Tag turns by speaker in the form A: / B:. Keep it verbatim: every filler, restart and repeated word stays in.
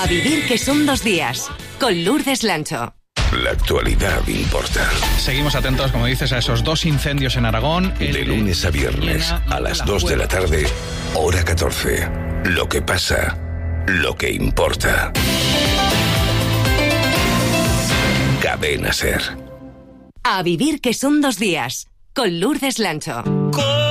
A: A vivir que son dos días, con Lourdes Lancho.
B: La actualidad importa.
C: Seguimos atentos, como dices, a esos dos incendios en Aragón.
B: De lunes a viernes, a las dos de la tarde, hora catorce. Lo que pasa, lo que importa. Cadena SER.
A: A vivir que son dos días, con Lourdes Lancho.
D: Con